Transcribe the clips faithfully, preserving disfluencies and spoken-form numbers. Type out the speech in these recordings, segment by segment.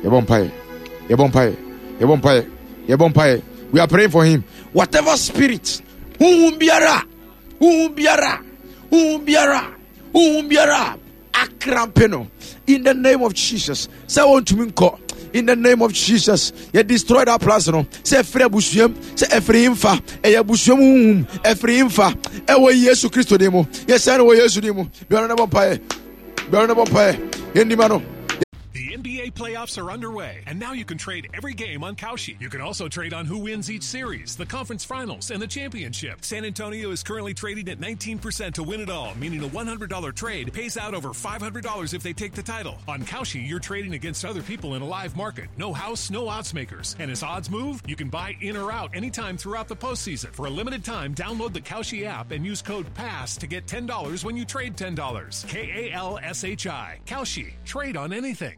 Yebompaye. Yebompaye. Yebompaye. Yebompaye. We are praying for him. Whatever spirit, who biara, who biara, who biara, who biara, akrampeno, in the name of Jesus. Say one to me, in the name of Jesus. You destroy that place, no. Say free bushum, say free infa, e ya bushum, e free infa, e wo Yesu Christo demo. Yes, I know Yesu demo. Be on the paye, be on the paye. Yendi mano. The N B A playoffs are underway, and now you can trade every game on Kalshi. You can also trade on who wins each series, the conference finals, and the championship. San Antonio is currently trading at nineteen percent to win it all, meaning a one hundred dollars trade pays out over five hundred dollars if they take the title. On Kalshi, you're trading against other people in a live market. No house, no odds makers. And as odds move, you can buy in or out anytime throughout the postseason. For a limited time, download the Kalshi app and use code PASS to get ten dollars when you trade ten dollars. K A L S H I. Kalshi. Trade on anything.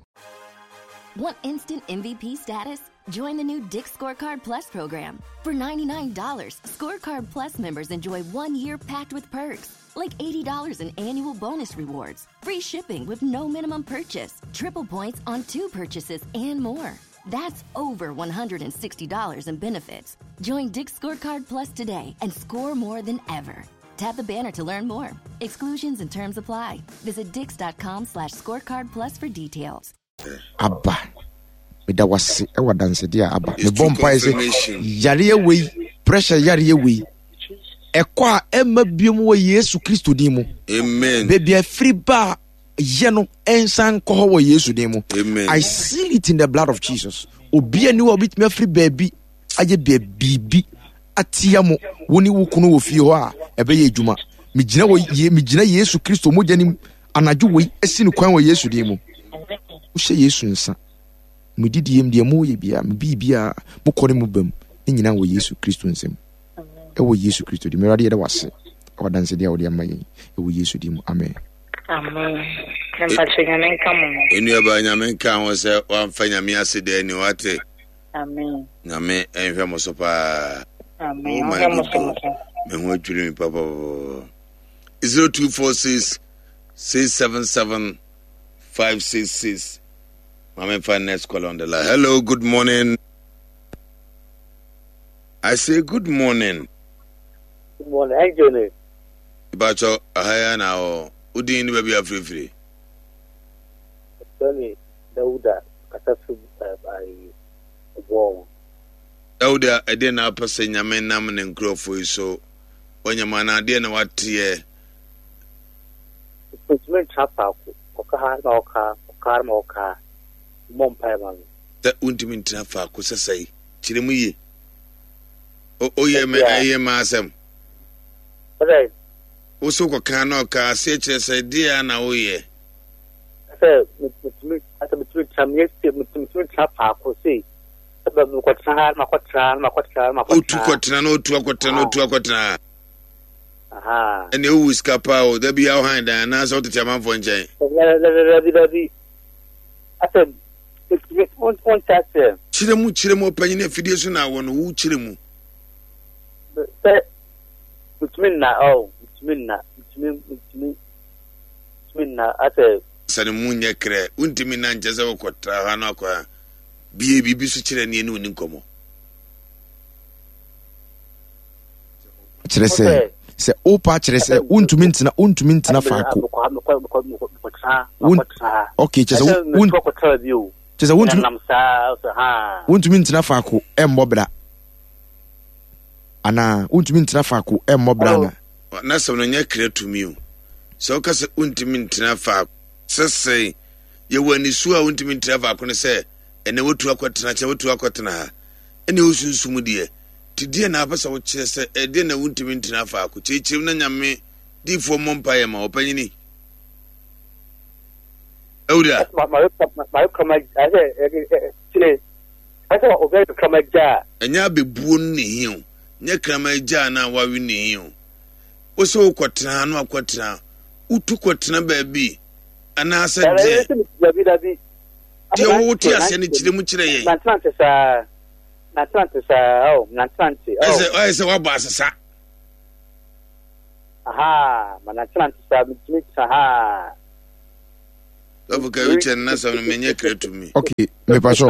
Want instant M V P status? Join the new Dick's Scorecard Plus program. For ninety-nine dollars, Scorecard Plus members enjoy one year packed with perks, like eighty dollars in annual bonus rewards, free shipping with no minimum purchase, triple points on two purchases, and more. That's over one hundred sixty dollars in benefits. Join Dick's Scorecard Plus today and score more than ever. Tap the banner to learn more. Exclusions and terms apply. Visit dix.com slash scorecard plus for details. Abba, me da wase e wa dance dia Abba. Me bompa ise yare we pressure yare we. Ekwa emma biom wo Yesu Kristo din mu. Amen. Baby free bar ye no ensan ko ho wo Yesu din mu. Amen. I seal it in the blood of Jesus. Obi ani wo bit me free baby aye bibi atia mo woni wo kunu wo fie ho a ebe ye adwuma. Me gina wo ye me gina Yesu Kristo mo janim anadwo we esi ne kwan wo Yesu din mu. Ushe Yesu nsa mudidi yem de mo ye bia me bibia mo kore mo bam nyina wo Yesu Kristo nsem e wo Yesu Kristo di merade de wase o danse dia wo de amaye e wo Yesu di mu amen amen kempa chanyame kamo enu aba nyame kan wo se wa mfa nyame ase de ni wate amen nyame enhwe mo so pa amen me ho adwiri mi papa zero two four six six seven seven five six six. Mama, find next call on the line. Hello, good morning. I say good morning. Good morning. How you doing? Bacho, ahaya now. Udi ni baby a free free. Tony, Dauda, Katafu, I go. Dauda, I didn't have a say yamen namen and grow for you so. When your man, I didn't know what year. It's meant chapter. Oka, oka, oka, oka. Mom payman. That untimin trafa kusasai. Chirimuye. O o ye me aye masem. Okay. Oso ko kano ka se chere say dia na oye. Say mitimi ata mitimi chamye mitimi trafa ko say. Sababu ko tra ma ko tra ma ko tra ma ko tra. Otu ko tra no otu ko tra no otu ko tra. Aha. Ene o wiskapa o da bia o han dan na so tete man fo nchen. I said it's one one that chiremu chiremu opanyine fidie so na wono wu chiremu. Say mitimi na oh mitimi na mitimi mitimi mitimi na I said sane munye kre untimi na nje se wokotra ha no akwa bie bibi so chire ne enu ni nkomo. Chire se se opa chire se untumi ntina untumi ntina faako. Okay, chese un chese untumi untumi ntina faako emmobra. Ana untumi ntina faako emmobra na. Na so no nya kre to me o. So ka se untumi ntina faako. Sese ye wani su a untumi ntina faako ne se ene wotu akwatena che wotu akwatena ha. Ene osunsumu de ti die na apasa wo kire se e de na wuntimi ntina fa ko chichim na nyame di fo mompa ye ma opanyini Euda ma ma ma kama ase chile ase o ve kama ja enya bebuo ne hiu nya kama ja na wawe ne hiu wo so kwotena no akwotena utu kwotena ba bi ana ase de dabi dabi ti wo ti ase ne chire mu chire ye na tante sa na tante sa oh na tante oh ese o ese wa ba asesa aha ma na tante sa mitimi sa ha Abuka which and nasa menye clear to me. Okay, me pasho.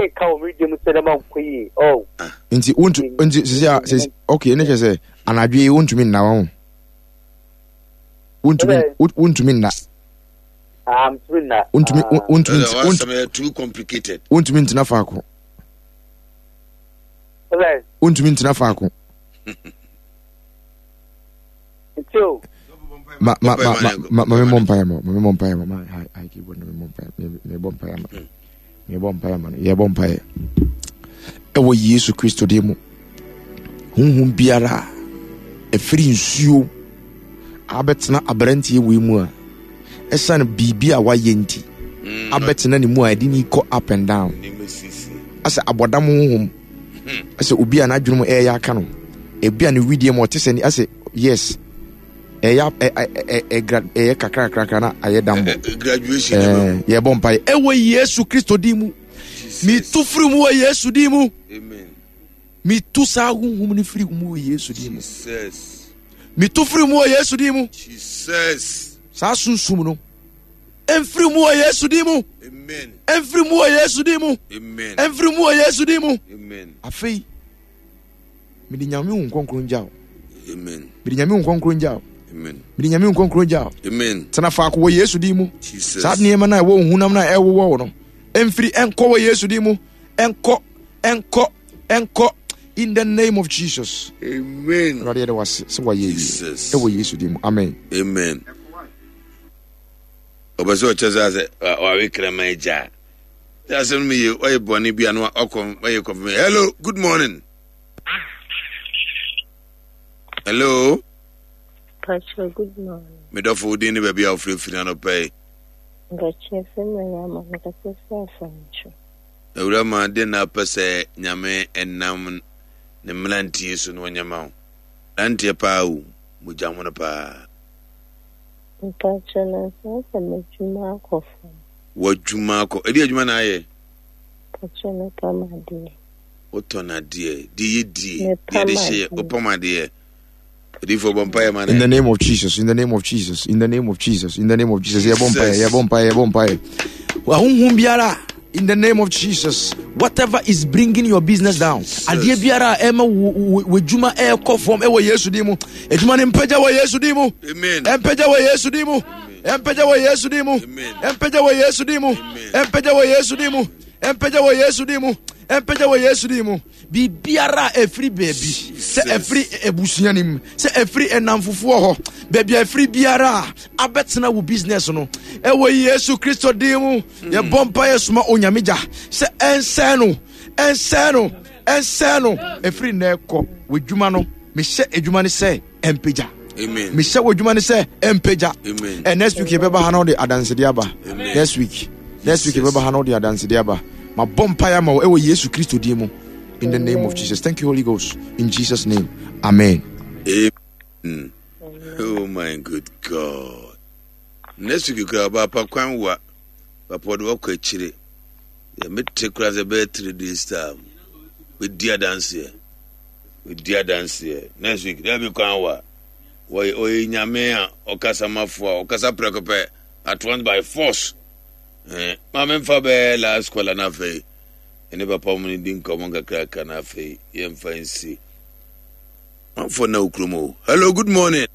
Oh. Inti untu inti sisi sisi okay ne say anadwe untu mi na wo. Untu mi untu mi na. Um twinna. Untu mi untu mi untu too complicated. Untu mi ntina faako. Right. Untu mi ntina faako. Tio. Ma ma ma ma ma me mompaya mo me mompaya mo ma hai hai ki bo me mompaya me bompaya ma me bompaya ma ye bompaya e wo Yesu Kristo de mu hunhun biara e firi nsuo abetena abrantie we mu a esan bibi a wa yenti abetena ni mu a de ni go up and down asa abodam hunhun asa obi a na adwunu e ya aka no e bia ne widie mo tese ni asa yes eya e e grad e kakra kakra na aye dambo graduation eh ye bompa e wo Yesu Kristo di mu mi tu firi mu wo Yesu di mu amen mi tu sa hunhum ni firi mu wo Yesu di mu Jesus mi tu firi mu wo Yesu di mu Jesus sa sunsum no en firi mu wo Yesu di mu amen en firi mu wo Yesu di mu amen en firi mu wo Yesu di mu amen afei mi di nyame hu nkonkro njao amen mi di nyame hu nkonkro njao amen mi di nyame hu nkonkro njao amen tana fa ko wo Yesu di mu Jesus sad niema na wo hunam na e wo wo no emfiri enko wo Yesu di mu enko enko enko in the name of Jesus amen radio de was se wo Yesu e wo Yesu di mu amen amen obaso chaza wa we kramaja that's me why boni bia no akom why confirm hello good morning hello Pacho, good morning. Me do for dini baby a free free no pay. Ngache sema yama ngase safancho. Ewura ma de na pese nyame enam ne mlantie so no nyama. Antie pa u mu jamu no pa. Pacho na sasa mejuma ko fo. Wajuma ko. Edi adwuma na aye. Pacho na kama die. Otona die, die die. Ye de she opoma die. In the name of Jesus, in the name of Jesus, in the name of Jesus, in the name of Jesus, yeah, bompire, yeah, bompire, yeah, bompire. Wahum biara, in the name of Jesus, whatever is bringing your business down, adie biara ema wejuma e kofom e wo Yesu dimu, ejuma ne mpeja wo Yesu dimu, amen. Empeja wo Yesu dimu, empeja wo Yesu dimu, empeja wo Yesu dimu, empeja wo Yesu dimu, empeja wo Yesu dimu. Empeja wo Yesu di mu bi biara efri baby se efri ebusuanim se efri enamfufu ho baby efri biara abetena wo business no e wo Yesu Kristo di mu ye bompa yesuma onyamija se enseno enseno enseno efri na ekọ wedwuma no me hye edwuma ne se empeja amen me hye wedwuma ne se empeja amen and next week ye beba ha no de adanse de aba next week next week ye beba ha no de adanse de aba ma bompire ma e wo Yesu Kristo di mu in the name of Jesus. Thank you, Holy Ghost, in Jesus name. Amen. Amen. Oh my good God. Next week you go about pakwan wa papa do ko akire ya mette kura ze be three days time with dear dance here with dear dance here next week there be kwan wa wo o nyame a okasa mafo a okasa prekope at once by force. Eh, mama mfa be la skola na fe. Ene papa mu ni din komo ngakaka na fe. Yem fancy. For now kromo. Hello, good morning.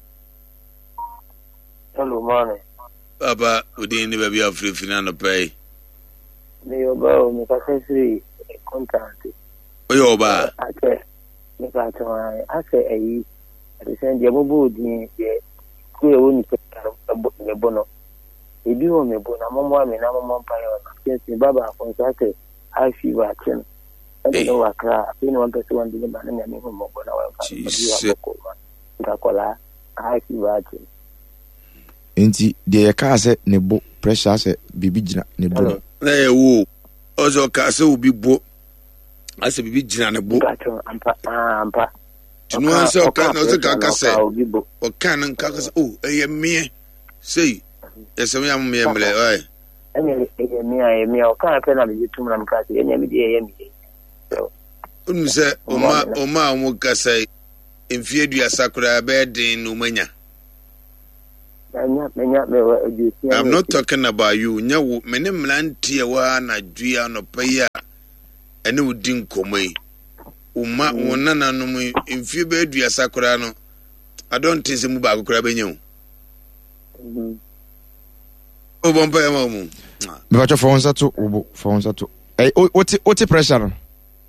Hello, morning. Papa, udi ni baby afri fina no pay. Me yoba me ka free contact. Oyo ba. Ake. Me ka twa ake ayi. Ade sen dia bobo din ye. Ku e woni pe me bono. Ebi wo me bo na momo ame na momo mpa yo na kesi baba akonsa ke I feel wa chen e no wa kra ni one person one day ba na me ho mo na wa fa ka kola I feel wa chen enti de ye ka se ne bo pressure se bibi gina ne bo na ye wo ozo ka se obi bo ase bibi gina ne bo ka chen ampa ampa tinu anse o ka na o ka ka se o ka na ka ka se oh eye me sei ese me am me emle oi ene eye me aye me o ka pe na me tum na me ka se ene me die eye me so unu se o ma o ma o mu ka se emfie dua sakura be din no manya I'm not talking about you. Nyawo mene mlantie wa na dua no paya ene udin komai. Uma wona nanom mfie be dua sakora no. I don't think mu ba akora benyo. Mhm. O bompa ya mamu. Me bacho for onza to obo for onza to. Eh oti oti pressure no.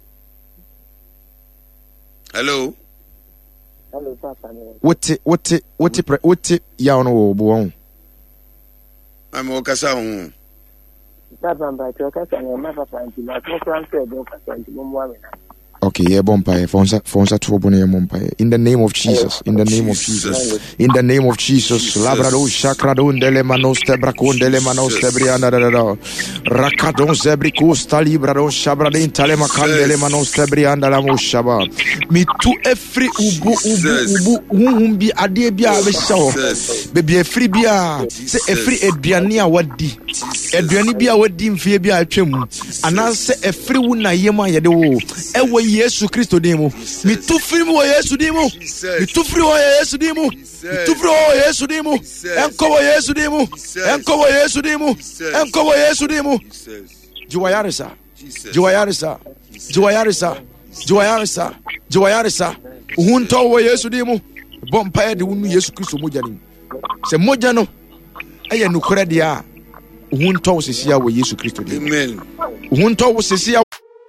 Hello. Hello, Papa. What what what what ya no wo bo. I'm okasa hu. Papa mba to okasa na ma papa nti na to transfer do okasa nti mo mo amena. Okay, yeah, bompire. Fonsa, fonsa, trouble name bompire. In the name of Jesus. In the name of Jesus. In the name of Jesus. Labrado, Shakradon, Delemanos, Tebracon, Delemanos, Tebriana, Rakadon, Zebricus, Talibradon, Shabradin, Talemacan, Delemanos, Tebrianda, Lamo Shaba. Me to every ubu, ubu, ubu, umbi, adebia, Vesho. Baby, a free beer. Say a free Edbiania, what di? Edbianibia, what dim, Fabia, Chim. And I say a free una yema, Yado. Ewe Yesu Kristo demo. Mi tu free mo Yesu demo. Mi tu free o Yesu demo. Mi tu free o Yesu demo. Enko o Yesu demo. Enko o Yesu demo. Enko o Yesu demo. Juwayarisa. Juwayarisa. Juwayarisa. Juwayarisa. Juwayarisa. Uhunto o Yesu demo. Bompa de unu Yesu Kristo moja ni. Se moja no. Eye nukure dia. Uhunto o sesia o Yesu Kristo demo. Amen. Uhunto o sesia.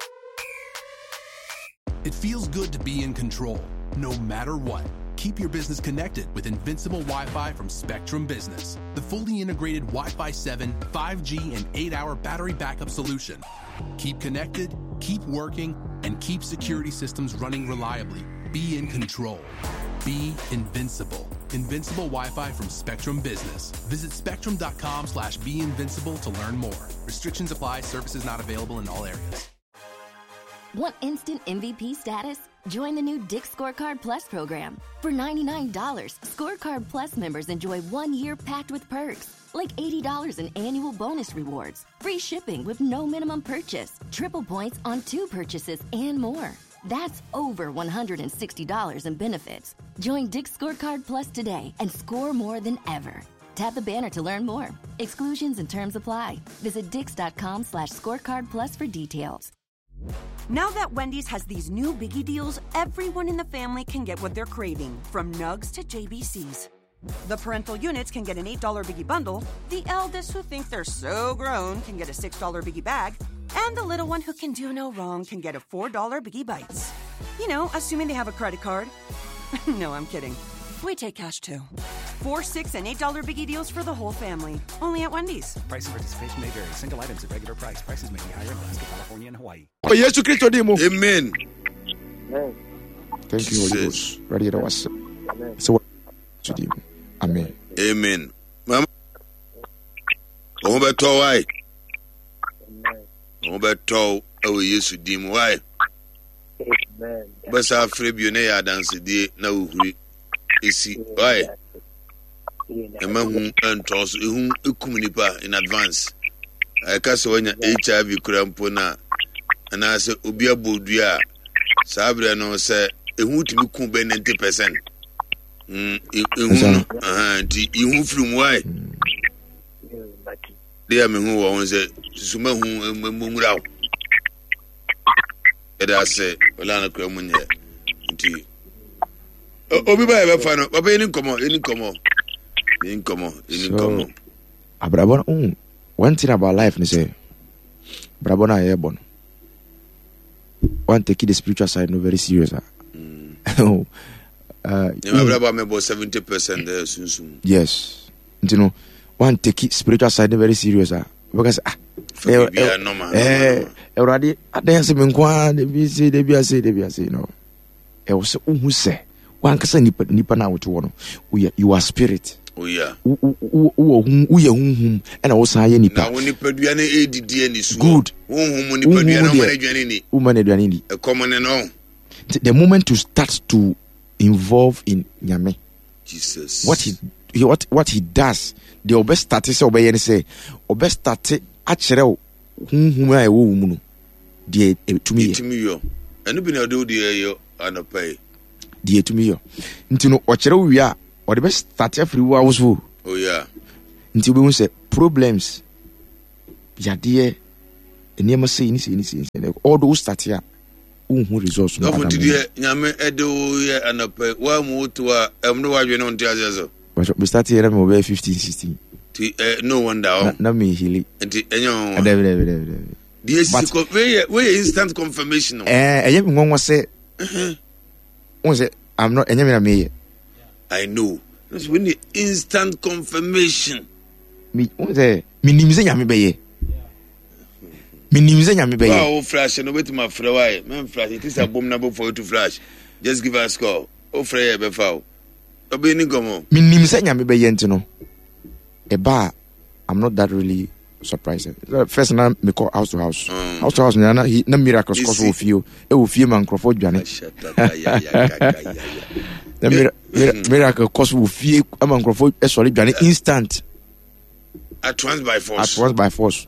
It feels good to be in control, no matter what. Keep your business connected with Invincible Wi-Fi from Spectrum Business, the fully integrated Wi-Fi seven, five G, and eight hour battery backup solution. Keep connected, keep working, and keep security systems running reliably. Be in control. Be invincible. Invincible Wi-Fi from Spectrum Business. Visit spectrum.com slash be invincible to learn more. Restrictions apply. Services not available in all areas. Want instant M V P status? Join the new Dick's Scorecard Plus program. For ninety-nine dollars, Scorecard Plus members enjoy one year packed with perks, like eighty dollars in annual bonus rewards, free shipping with no minimum purchase, triple points on two purchases, and more. That's over one hundred sixty dollars in benefits. Join Dick's Scorecard Plus today and score more than ever. Tap the banner to learn more. Exclusions and terms apply. Visit dix.com slash scorecard plus for details. Now that Wendy's has these new biggie deals, everyone in the family can get what they're craving, from Nugs to J B Cs. The parental units can get an eight dollar biggie bundle, the eldest who think they're so grown can get a six dollar biggie bag, and the little one who can do no wrong can get a four dollar biggie bites. You know, assuming they have a credit card. No, I'm kidding. We take cash too. Four, six, and eight dollar biggie deals for the whole family. Only at Wendy's. Price and participation may vary. Single items at regular price. Prices may be higher in Alaska, California, and Hawaii. Oh, yes, to Christ, demo. Amen. Amen. Thank you, Holy Ghost. Ready to was. So, Amen. Amen. Mama. Oh, but why? Oh, but oh, yes, to dim why? Amen. But our free billionaire dance the now. Isi why? Ema hu entos hu ekumnipa in advance. I ka so nya H I V kurampo na na se obi abodua sabre no se ehu timi ku be ninety percent. Mm ehu ah di ehu from why? They am hu wo se suma hu mmumura. Eda se ola na kramu nya. Nti Obi ba ebe fa no, papa eni komo, eni komo. Eni komo, eni komo. Abrabon, um, one thing about life ni say, Abrabon na airborne. One take the spiritual side no very serious. Mm. uh, yeah, Abrabon me about seventy percent there soon soon. Yes. You know, one take spiritual side no very serious. Because ah, eh, eh, normal. Eh, already dance me kwa, they be say, they be say, they be say, no. E was who say. One kasa nipa nipa na woto no you are spirit. Oh yeah. Wo wo wo ye hunhum and wo san ye nipa. Na wo nipa duane edidi ani so. Good. Hunhum nipa duane o mane duane ni. Wo mane duane ni. E common no. The moment to start to involve in Nyame. Jesus. What he, he what what he does, the obe start say obe ye say obe start a kire wo hunhum a wo mu no. De tumi ye. Tumi yo. Enu bi na do de yo anopai. Die to me yo. Nti no o kire wi a o de be start free wo awso Oh yeah. Nti we say problems yadeɛ nneɛma sei ni sei ni sei all those start here unhu results no for today nyame edo ye anapa wa mu to a emno wa dwe no ntia azezo but we start here me over fifteen sixteen ti no wonder na me hili nti enyo ade ade ade this we we instant confirmation eh eya me ngonwa say eh won say I'm not enya me na me I know that's when the instant confirmation me won say me nim say nyame beye me nim say nyame beye oh flash no wait my friend why man flash it is a bomb number for you to flash just give us call oh friend be foul obi ni gomo me nim say nyame beye ntino e ba I'm not that really surprised. First na me call house to house mm. house to house na na, na miracles cause of feel e wo fie man crofo dwane na miracle cause of fie man crofo e sori dwane instant at once by force at once by force.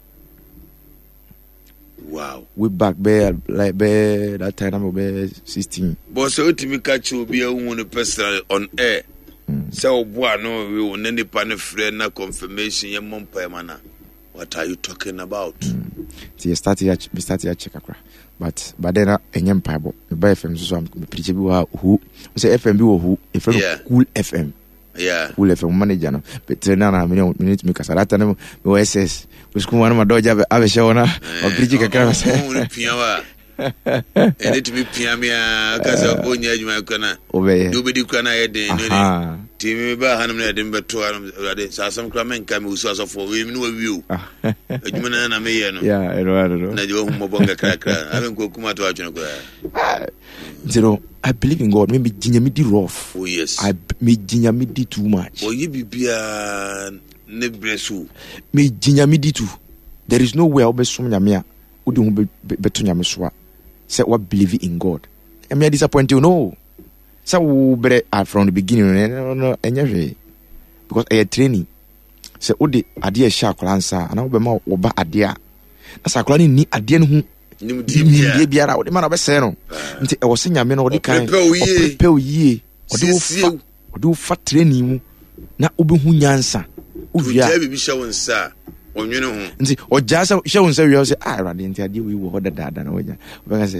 Wow, we back there like be that time I'm be sixteen but so ultimate catch will be a one person on air. So boy no we will any pan friend na confirmation ye mompa mana. What are you talking about? Mm. See, you started at we started at check akra. But but then enyem paibo. Me buy F M so am preach bi wa who. We say F M bi wo who. If yeah. Cool F M. Yeah. Cool F M manager no. But na na me no minute me kasarata no me S S. We school one ma doja be ave shona. O preach kakra say. Oh, piawa. And it be piamia kasa onya adwuma kana. Obeye. Do be di kana ye den no. Timi ba hanum na dem beto anum ade sasam kra men ka me usu asofo we mi no wiu. Adwuma na na me ye no. Yeah, I know, I know. Na je wo mo bonga kra kra. Aben ko kuma to atwene kra. You know, I believe in God. Maybe jinya me di rough. Oh yes. I me jinya me di too much. Oh ye bibia ne bresu. Me jinya me di too. There is no way obesom nyame a odi hu beto nyame so a say what believe in God. I me disappoint you no. So we better from the beginning no no enye because I training say odi ade a sha kwalansa ana we ma wo ba ade a na sakwa ni ni ade no hu ni die biara odi ma na be say no nti e wo se nyame no odi kan pe o yie odi wo fa odi wo fa training mu na obi hu nyansa uvia e bi sha wonsa onwene hu nti oja sa sha wonsa wi o say ah rade nti ade wi wo hoda dada na oja o ba say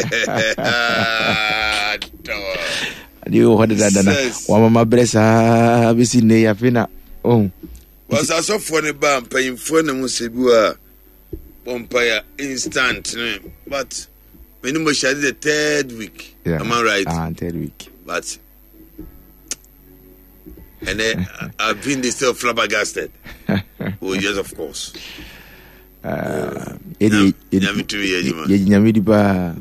ade wo hoda dada na wa mama bresa bi si ne ya fina oh was asofo ne ba mpanyimfo ne mu sebu a Pompaya instant, but when we share the third week, yeah. Am I right? Ah, third week. But and then I've been still flabbergasted. Oh yes, of course. Uh, Eddie, Eddie, Eddie, ba.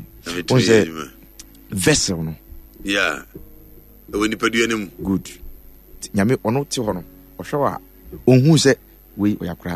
Vessel no. Yeah. When you put you name good. Nyame ono ti ho no. Ohwe wa onhu se we oyakra.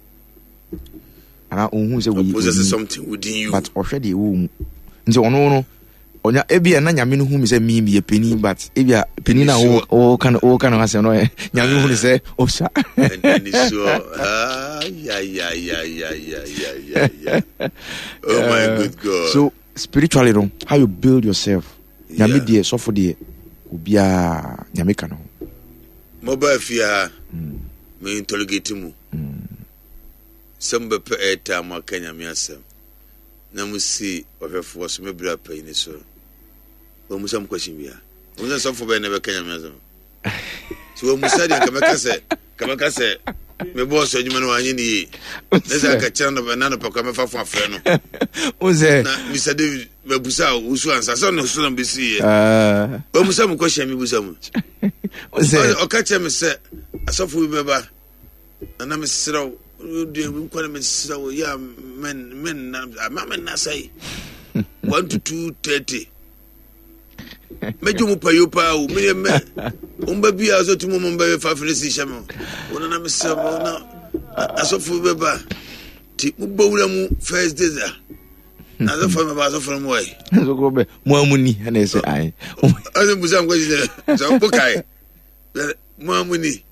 Ana onhu se we possess something within you, but ohwe de wo mu nti ono no onya ebia na nyame no hu mi se mi mi peni but ebia peni na o o kan o kan ha se no nyame hu ni se o sha and so ah ya ya ya ya ya ya ya oh uh, my good God. So spiritually no how you build yourself nyame yeah. de so for de obia nyame kan ho mobile fear me interrogate mu some be pe time akanya me asem na musi ofefo so me bra pa ni so o musa m question bia o musa so for be na be kanya me asem so o musa de kamaka se kamaka se me boss adwuma no anyi ni na za ka chana be na no pa kwa me fa fo afre no o ze na Mister David me busa usu ansa so no so no be si ah o musa m question me busa mu o ze o ka che me se asofo be ba na me siraw we call them so yeah men men men na say one to two thirty meju mu payo pa o me me umba bia so tumo mo be fa fere si shamo wona na me se na asofu be ba ti mu bowura mu first day da na so fa me ba so for mo wai so go be mo amuni na say ai azu buza ngo je so ko kai mo amuni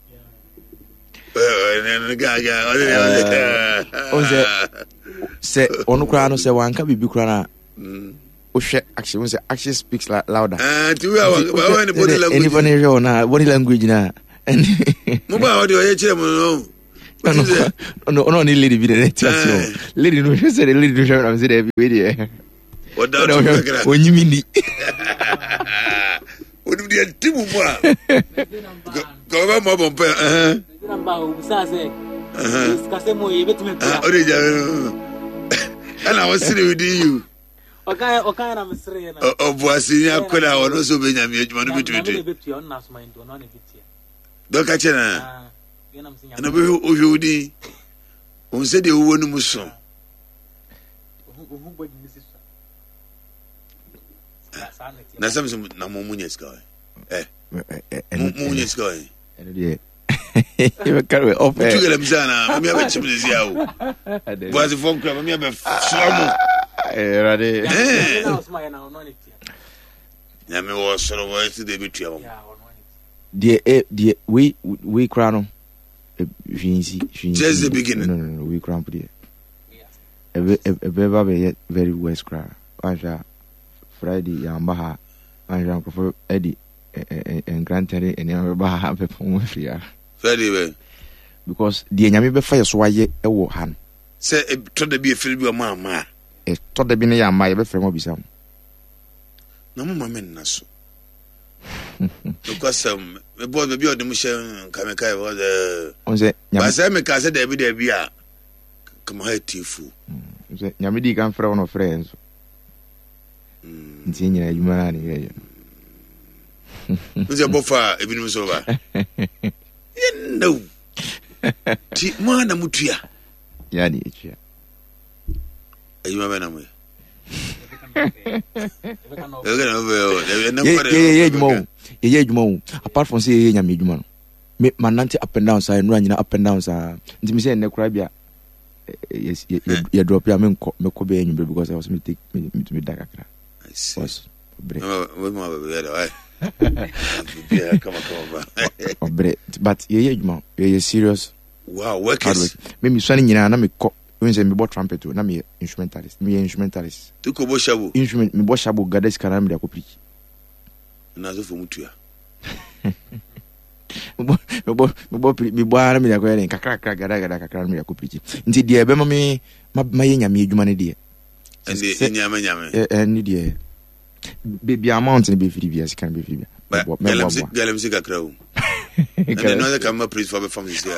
Onse se onu kra no se wanka bibi kra na ohwe action say action speaks louder ah tu wa wa ni body language anybody na body language na Mobile audio ye chere mo no. No no ni lady bi de so. Lady no say the lady no show am say the we dey. What down to kra. Onyimi ni. Onu di timu mo a. Go ba mo bon pe eh. Namba o sa say. Eh. Skase mo ye betime pia. Ah, ore ja. Ana was sitting with you. Okay, okay na mesre na. O boasi nya kola wono so be nyame adwuma no bitu bitu. Na be betu on na so mind on na bitia. Do ka chena. Ah, ye na msinya. Na be o hwudi. On se de wo no muso. Ohu bodi misi so. Na samsum na mo munye ska. Eh. Mo munye ska. Eno de. You carry off. Tu gele mzana, mi aba chimlezi yawo. Boasi fon kra, mi aba swamo. Eh, ready. Eh. Na osma ya na ono ni tia. Na me wo soro wo ti de bitu yawo. Ya ono ni. Die eh die we we crown. Vinci, Vinci. Just the beginning. No, no, no, we crown for the. Ebe ebe ba be very west crown. Anja Friday ya mbaha. Anja ko Eddie en grand terrain en ya ba ha be pon afia. Friday we. Because the nyame be fa yeso aye e wo han. Say to da bi e feel bi o ma ma. E to da bi ne ya ma ye be fa mo bisam. Na mo ma men na so. Because um me boy be bi o de mo she kameka e was eh. On say nyame. Ba say me ka say da bi da bi a. Come ha tifu. On say nyame di kan fra no friends. Nti nyina adwuma na ne ye. Nze bofa ebinu so ba. You know. Ti mo na mutua. Ya ni etia. Ayuma bana mo. Ye ye adwuma. Ye ye adwuma. Apart from say ye nyame adwuma no. Me manante up and down side no anyina up and down sa. Nti me say ne kura bia yes ye drop ya me nko me ko be enyumbe because I was me take me to me dakakra. I see. Was break. No, we mo be there why. Yeah, come on, come on. But ye ye adwuma. Ye serious. Wow, workers. Me me swani nyina na me ko when say me bo trumpet na me instrumentalist. Me instrumentalist. Tu ko bo shabo. Instrument me bo shabo gades kana me da ko preach. Na zo fo mutua. Me bo me bo me bo me bo ara me da ko yen kakra kakra gada gada kakra me da ko preach. Nti de be ma me ma ye nyame adwuma ne de. Ende nyame nyame. Eh eh ni de. Be amount ni be free bia sika be free bia. Galam galam sika kakra o. And no come praise for family here.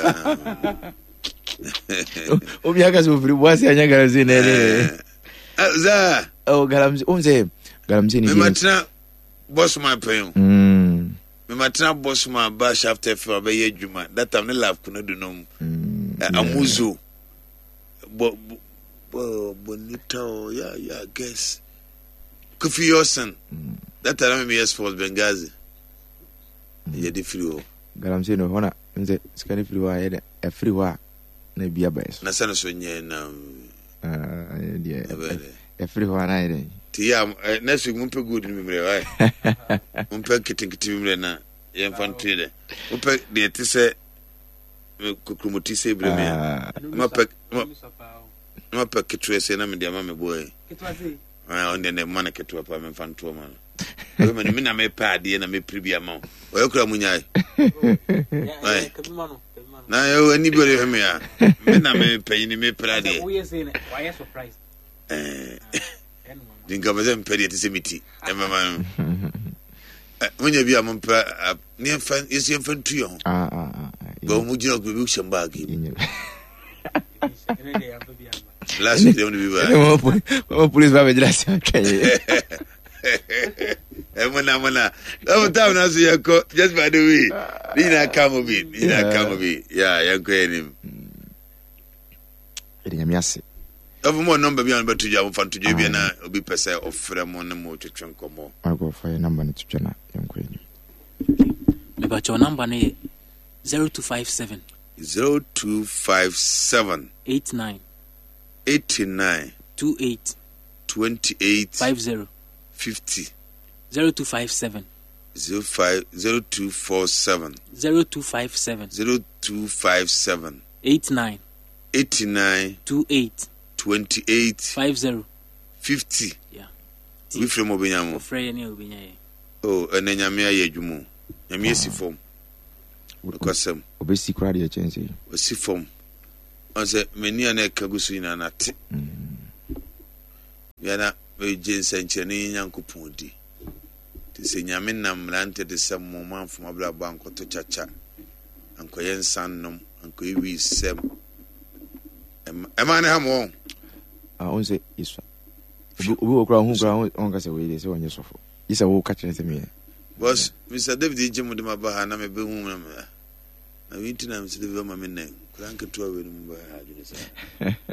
Obi aka so free boss anya galamzi na ele. Za. Oh galamzi o nze galamzi ni. Me matra boss my pen. Mm. Me matra boss my bash after for be adwuma. That time no laugh kuno do no. Amuzo. Bo bo bonito yeah yeah guess. Kofi Yosen. That time me yes for Benghazi. Ye di free o. Galamzi no hona nze skani free wa ye e free wa na bia ba eso. Na sana so nye na ah ye e free wa na ye. Ti ya next week mumpe good ni mimre wa. Mumpe kitinkiti mimre na ye mfantu de. Mumpe de ti se kokromoti se bre me. Ma pe ma pe kitwe se na me de ma me boy. Kitwa se. Ah on de ne man kitwa pa me mfantu ma. Wewe mani mina me pa de na me pribia ma. Oyo kura munyai. Eh kabimano. Na yo ani bere heme ya. Me na me pay ni me prade. Wo yes in why surprised. Eh. Dinga baze me pay ti semiti. E mama. Wonya bi am pa ni fan isi fan tuyo. Ah ah ah. Go mu jina ko bi shamba gi. Last day on the biba. Mo police ba be jira se kan. Eh mona mona. That time na so you go just by the way. Ni na come obi, ni na come obi. Yeah, you go enim. Ede nyame ase. Of more number be on betu ja fan to je bi na obi pese ofre mo ne mo twetwe nkomo. I go for your number ni twetwe na yanko enim. Me ba your number ne zero two five seven zero two five seven eight nine eighty-nine twenty-eight twenty-eight fifty fifty zero two five seven zero five zero two four seven zero two five seven zero two five seven eighty-nine eighty-nine twenty-eight twenty-eight fifty fifty. Yeah. We from Obinyamo. Frey ni Obinya. Oh, and then Yamia Yajumu. Yamia Sifom. Kosem. Obesi crowd ya chenzi. Osi form. On say many ane kagusu ina nati. Yana me jense ncheni nyankopon di. Ti se nyame nam rante de sem mo manfo mabla banko to chacha. Anko yen sannom, anko iwi sem. Emane hamo. Ah on say iswa. Obi okra hu kra on ka se we dey say onye sofo. Isa wo ka chere se me. Boss, Mister David Jim de mabaha na me be hu na me. Na winti na Mister David ma me nen. Kranke to we no ba ha